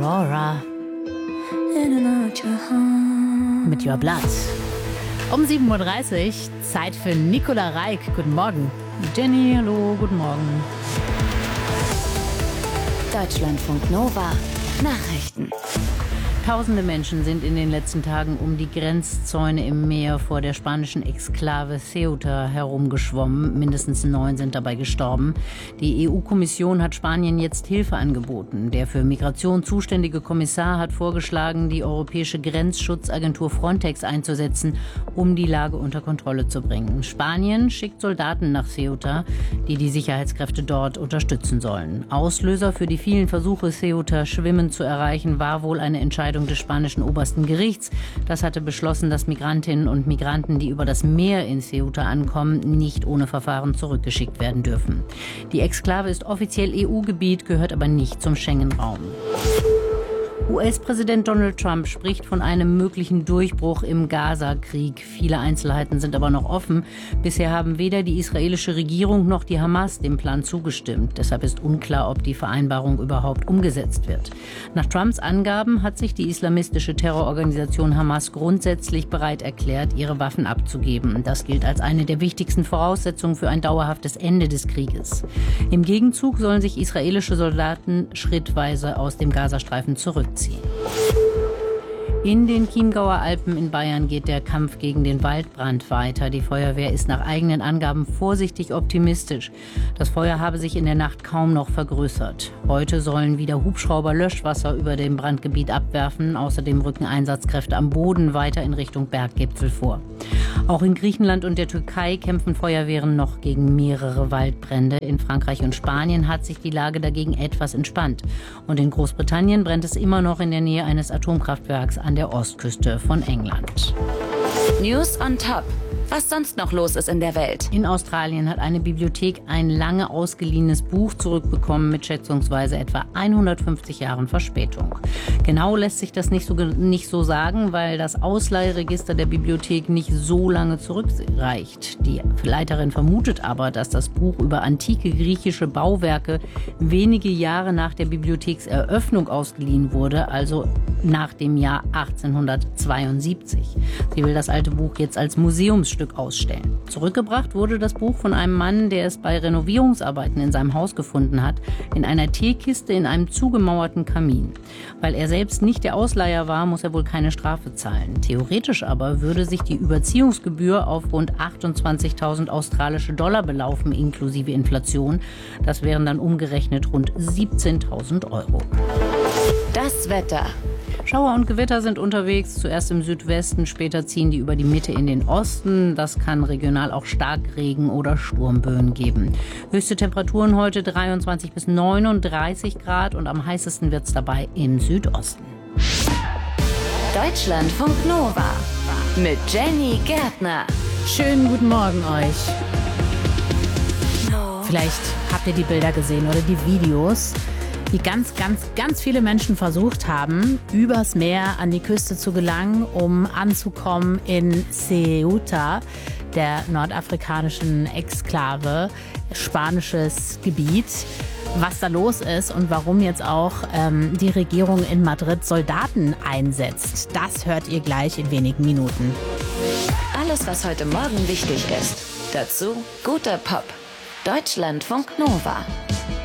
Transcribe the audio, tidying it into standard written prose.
Aurora mit Your Blood. Um 7.30 Uhr, Zeit für Nicola Reik. Guten Morgen. Jenny, hallo, guten Morgen. Deutschlandfunk Nova Nachrichten. Tausende Menschen sind in den letzten Tagen um die Grenzzäune im Meer vor der spanischen Exklave Ceuta herumgeschwommen. Mindestens 9 sind dabei gestorben. Die EU-Kommission hat Spanien jetzt Hilfe angeboten. Der für Migration zuständige Kommissar hat vorgeschlagen, die europäische Grenzschutzagentur Frontex einzusetzen, um die Lage unter Kontrolle zu bringen. Spanien schickt Soldaten nach Ceuta, die die Sicherheitskräfte dort unterstützen sollen. Auslöser für die vielen Versuche, Ceuta schwimmend zu erreichen, war wohl eine Entscheidung des spanischen obersten Gerichts. Das hatte beschlossen, dass Migrantinnen und Migranten, die über das Meer in Ceuta ankommen, nicht ohne Verfahren zurückgeschickt werden dürfen. Die Exklave ist offiziell EU-Gebiet, gehört aber nicht zum Schengen-Raum. US-Präsident Donald Trump spricht von einem möglichen Durchbruch im Gaza-Krieg. Viele Einzelheiten sind aber noch offen. Bisher haben weder die israelische Regierung noch die Hamas dem Plan zugestimmt. Deshalb ist unklar, ob die Vereinbarung überhaupt umgesetzt wird. Nach Trumps Angaben hat sich die islamistische Terrororganisation Hamas grundsätzlich bereit erklärt, ihre Waffen abzugeben. Das gilt als eine der wichtigsten Voraussetzungen für ein dauerhaftes Ende des Krieges. Im Gegenzug sollen sich israelische Soldaten schrittweise aus dem Gazastreifen zurückziehen. In den Chiemgauer Alpen in Bayern geht der Kampf gegen den Waldbrand weiter. Die Feuerwehr ist nach eigenen Angaben vorsichtig optimistisch. Das Feuer habe sich in der Nacht kaum noch vergrößert. Heute sollen wieder Hubschrauber Löschwasser über dem Brandgebiet abwerfen. Außerdem rücken Einsatzkräfte am Boden weiter in Richtung Berggipfel vor. Auch in Griechenland und der Türkei kämpfen Feuerwehren noch gegen mehrere Waldbrände. In Frankreich und Spanien hat sich die Lage dagegen etwas entspannt. Und in Großbritannien brennt es immer noch in der Nähe eines Atomkraftwerks an der Ostküste von England. News on Top. Was sonst noch los ist in der Welt. In Australien hat eine Bibliothek ein lange ausgeliehenes Buch zurückbekommen mit schätzungsweise etwa 150 Jahren Verspätung. Genau lässt sich das nicht so sagen, weil das Ausleihregister der Bibliothek nicht so lange zurückreicht. Die Leiterin vermutet aber, dass das Buch über antike griechische Bauwerke wenige Jahre nach der Bibliothekseröffnung ausgeliehen wurde, also nach dem Jahr 1872. Sie will das alte Buch jetzt als Museumsstück ausstellen. Zurückgebracht wurde das Buch von einem Mann, der es bei Renovierungsarbeiten in seinem Haus gefunden hat, in einer Teekiste in einem zugemauerten Kamin. Weil er selbst nicht der Ausleiher war, muss er wohl keine Strafe zahlen. Theoretisch aber würde sich die Überziehungsgebühr auf rund 28.000 australische Dollar belaufen, inklusive Inflation. Das wären dann umgerechnet rund 17.000 Euro. Das Wetter. Schauer und Gewitter sind unterwegs, zuerst im Südwesten, später ziehen die über die Mitte in den Osten. Das kann regional auch Starkregen oder Sturmböen geben. Höchste Temperaturen heute 23 bis 39 Grad und am heißesten wird es dabei im Südosten. Deutschlandfunk Nova mit Jenny Gärtner. Schönen guten Morgen euch. Vielleicht habt ihr die Bilder gesehen oder die Videos, wie ganz viele Menschen versucht haben, übers Meer an die Küste zu gelangen, um anzukommen in Ceuta, der nordafrikanischen Exklave, spanisches Gebiet. Was da los ist und warum jetzt auch die Regierung in Madrid Soldaten einsetzt, das hört ihr gleich in wenigen Minuten. Alles, was heute Morgen wichtig ist. Dazu guter Pop. Deutschlandfunk Nova.